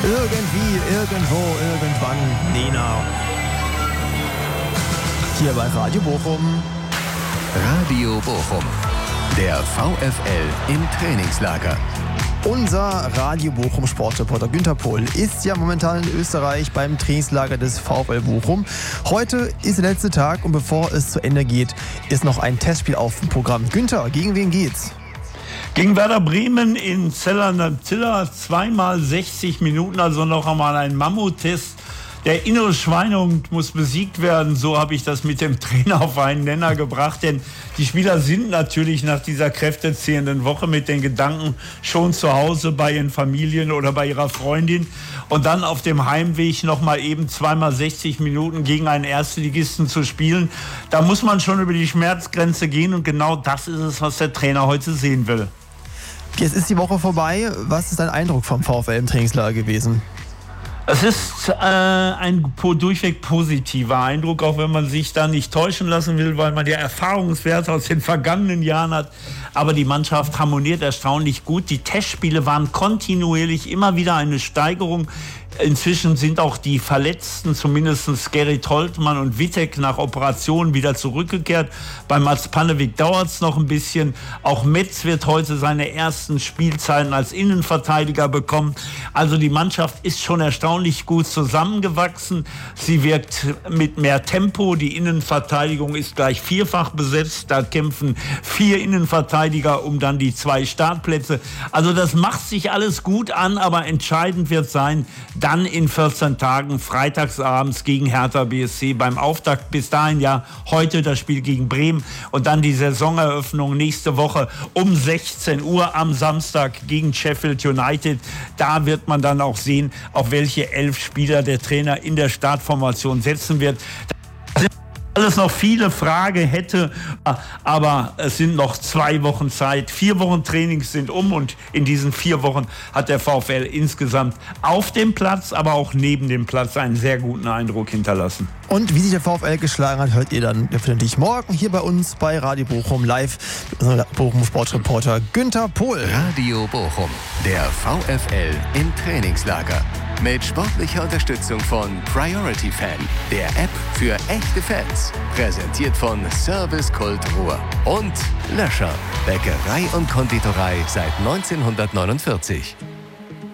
Irgendwie, irgendwo, irgendwann, Nena. Hier bei Radio Bochum. Radio Bochum, der VfL im Trainingslager. Unser Radio Bochum Sportreporter Günther Pohl ist ja momentan in Österreich beim Trainingslager des VfL Bochum. Heute ist der letzte Tag und bevor es zu Ende geht, ist noch ein Testspiel auf dem Programm. Günther, gegen wen geht's? Gegen Werder Bremen in Zella-Zilla, 2x60 Minuten, also noch einmal ein Mammuttest. Der innere Schweinehund muss besiegt werden, so habe ich das mit dem Trainer auf einen Nenner gebracht, denn die Spieler sind natürlich nach dieser kräftezehrenden Woche mit den Gedanken schon zu Hause bei ihren Familien oder bei ihrer Freundin und dann auf dem Heimweg nochmal eben 2x60 Minuten gegen einen Erstligisten zu spielen. Da muss man schon über die Schmerzgrenze gehen und genau das ist es, was der Trainer heute sehen will. Jetzt ist die Woche vorbei. Was ist dein Eindruck vom VfL im Trainingslager gewesen? Es ist ein durchweg positiver Eindruck, auch wenn man sich da nicht täuschen lassen will, weil man ja Erfahrungswerte aus den vergangenen Jahren hat. Aber die Mannschaft harmoniert erstaunlich gut. Die Testspiele waren kontinuierlich immer wieder eine Steigerung. Inzwischen sind auch die Verletzten, zumindest Gerrit Holtmann und Wittek, nach Operationen wieder zurückgekehrt. Bei Mats Pannewick dauert es noch ein bisschen. Auch Metz wird heute seine ersten Spielzeiten als Innenverteidiger bekommen. Also die Mannschaft ist schon erstaunlich gut zusammengewachsen. Sie wirkt mit mehr Tempo. Die Innenverteidigung ist gleich vierfach besetzt. Da kämpfen 4 Innenverteidiger um dann die 2 Startplätze. Also das macht sich alles gut an, aber entscheidend wird sein, dann in 14 Tagen, freitagsabends gegen Hertha BSC beim Auftakt. Bis dahin ja heute das Spiel gegen Bremen und dann die Saisoneröffnung nächste Woche um 16 Uhr am Samstag gegen Sheffield United. Da wird man dann auch sehen, auf welche 11 Spieler der Trainer in der Startformation setzen wird. Alles noch viele Fragen hätte, aber es sind noch 2 Wochen Zeit. 4 Wochen Trainings sind und in diesen 4 Wochen hat der VfL insgesamt auf dem Platz, aber auch neben dem Platz einen sehr guten Eindruck hinterlassen. Und wie sich der VfL geschlagen hat, hört ihr dann definitiv morgen hier bei uns bei Radio Bochum live mit unserem Bochum Sportreporter Günther Pohl. Radio Bochum, der VfL im Trainingslager. Mit sportlicher Unterstützung von Priority Fan, der App für echte Fans. Präsentiert von Service Kult Ruhr und Löscher, Bäckerei und Konditorei seit 1949.